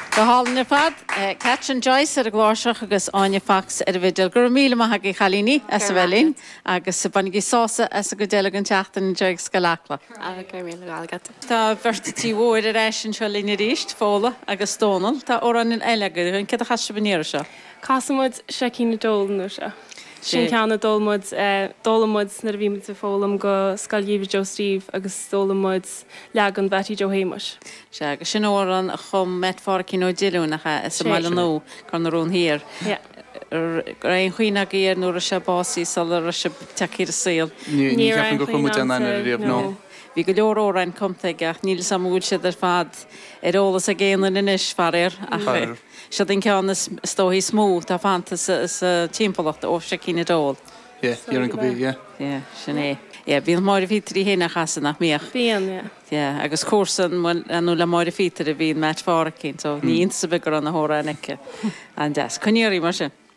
Go hálan fad, Catrin Joyce ar a gláiseach agus Anya Fox ar a bhidil gur míle maithe i chalíní as a bhelín agus sa banigí sása as a go délagan teachtain deag scalácla. Gur míle gáilgata. Tá bhirtatí bhóir a réisisin seo lína ríist fóla agus tónal tá óran in eilegur chun cad a chaiste baníir seo. Casamid se cína dólanú se. Sin ceanna dólamid na bhíimiid sa fólam go scailíomh Jo Steve agus dólamid legan bhetí Jo Hamish. Se agus sin óran a chum metfáraí nó diúnacha is sa meile nó gan na rún hir. Ein chuoine géar nuair a se básí sal a se teí a síl. Ní ceapan go chumú an a riamh nó. Bhí go leor órain comtaige níl samúil siad ar fad ar ólas a géanaan inis farir a se den ceann stóhí smú tá fanta sa timpplacht ó se cíine dól. Dhear an go bí, sin é. Bhíon máir vítarí héna chasan nach míoch. Bíon, agus cósan anú le máir vítar a bhíon meid fára cinn, so ní insa begur an na hóra anice. An des, chuníirí mar sin.